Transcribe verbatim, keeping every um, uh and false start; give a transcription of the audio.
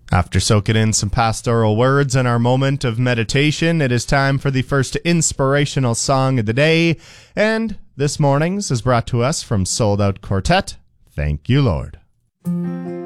After soaking in some pastoral words in our moment of meditation, it is time for the first inspirational song of the day, and this morning's is brought to us from Sold Out Quartet. Thank you, Lord.